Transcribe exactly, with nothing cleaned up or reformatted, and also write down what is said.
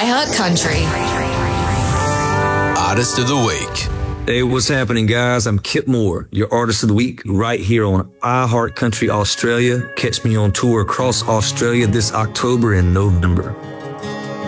iHeart Country. Artist of the Week. Hey, what's happening, guys? I'm Kip Moore, your Artist of the Week, right here on iHeart Country Australia. Catch me on tour across Australia this October and November.